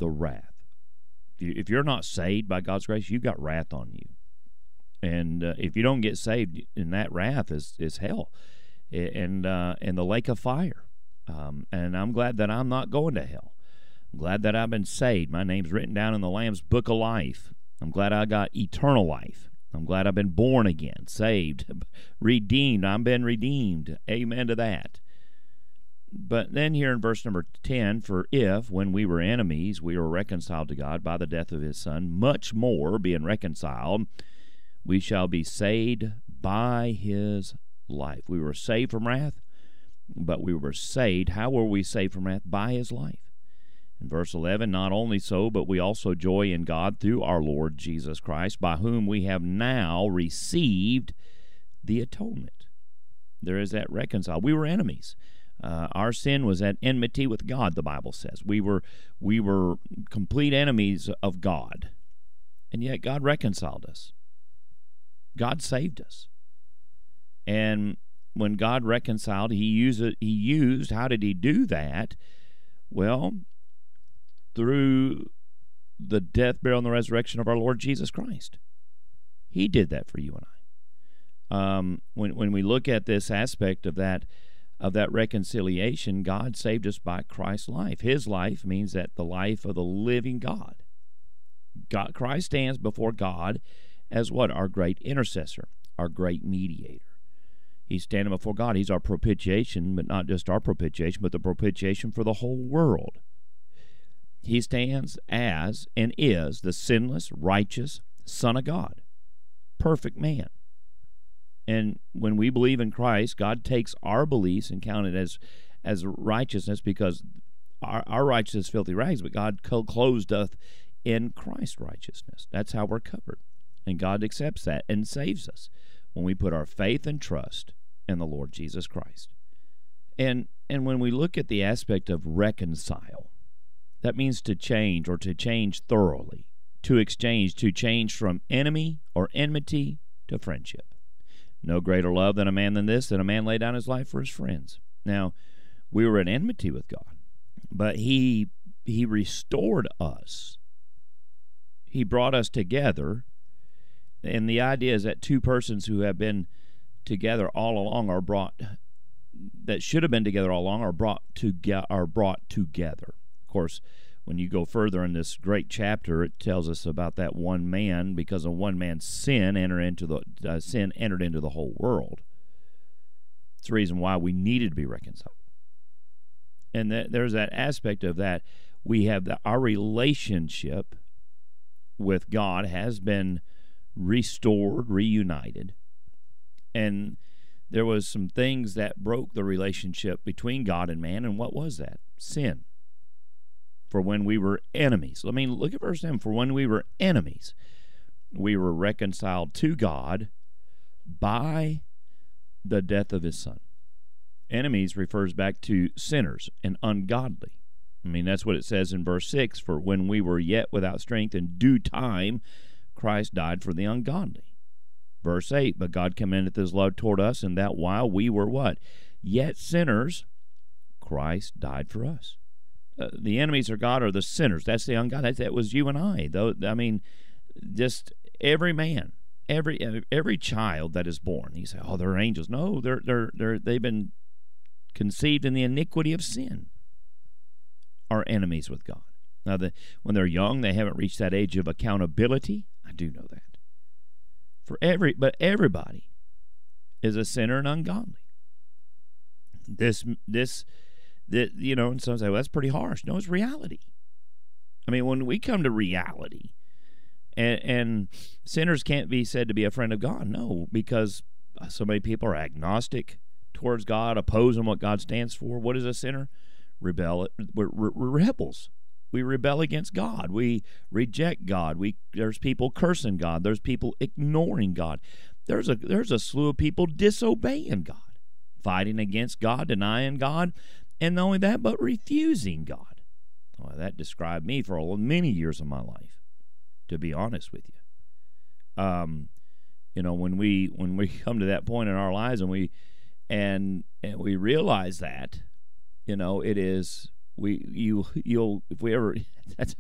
the wrath. If you're not saved by God's grace, you've got wrath on you. And if you don't get saved, and that wrath is hell and the lake of fire. And I'm glad that I'm not going to hell. I'm glad that I've been saved. My name's written down in the Lamb's Book of Life. I'm glad I got eternal life. I'm glad I've been born again, saved, redeemed. I've been redeemed. Amen to that. But then here in verse number 10, for if, when we were enemies, we were reconciled to God by the death of his Son, much more, being reconciled, we shall be saved by his life. We were saved from wrath, but we were saved. How were we saved from wrath? By his life. In verse 11, not only so, but we also joy in God through our Lord Jesus Christ, by whom we have now received the atonement. There is that reconcile. We were enemies. Our sin was at enmity with God, the Bible says. We were complete enemies of God, and yet God reconciled us. God saved us. And when God reconciled, he used, how did he do that? Well, through the death, burial, and the resurrection of our Lord Jesus Christ. He did that for you and I. When we look at this aspect of that reconciliation, God saved us by Christ's life. His life means that the life of the living God. Christ stands before God as what? Our great intercessor, our great mediator. He's standing before God. He's our propitiation, but not just our propitiation, but the propitiation for the whole world. He stands as and is the sinless, righteous Son of God, perfect man. And when we believe in Christ, God takes our beliefs and count it as righteousness, because our righteousness is filthy rags, but God clothed us in Christ's righteousness. That's how we're covered. And God accepts that and saves us when we put our faith and trust in the Lord Jesus Christ. And when we look at the aspect of reconcile, that means to change, or to change thoroughly, to exchange, to change from enemy or enmity to friendship. No greater love than a man than this, that a man lay down his life for his friends. Now, we were in enmity with God, but he restored us. He brought us together, and the idea is that two persons who have been together all along that should have been together all along, are brought together. Of course, when you go further in this great chapter, it tells us about that one man, because of one man's sin entered into the whole world. It's the reason why we needed to be reconciled. And there's that aspect of that. We have our relationship with God has been restored, reunited. And there was some things that broke the relationship between God and man, and what was that? Sin. For when we were enemies. I mean, look at verse 10. For when we were enemies, we were reconciled to God by the death of his Son. Enemies refers back to sinners and ungodly. I mean, that's what it says in verse 6. For when we were yet without strength, in due time, Christ died for the ungodly. Verse 8, but God commendeth his love toward us, and that while we were what? Yet sinners, Christ died for us. The enemies of God are the sinners. That's the ungodly. That was you and I. Though, I mean, just every man, every child that is born. You say, oh, they're angels. No, they've been conceived in the iniquity of sin. Are enemies with God. Now, when they're young, they haven't reached that age of accountability. I do know that. But everybody is a sinner and ungodly. And some say, well, that's pretty harsh. No, it's reality. I mean, when we come to reality, and sinners can't be said to be a friend of God. No, because so many people are agnostic towards God, opposing what God stands for. What is a sinner? We're rebels. We rebel against God. We reject God. There's people cursing God. There's people ignoring God. There's a slew of people disobeying God, fighting against God, denying God, and not only that, but refusing God. Well, that described me for many years of my life, to be honest with you. When we come to that point in our lives, and we realize that, it is. If we ever, that's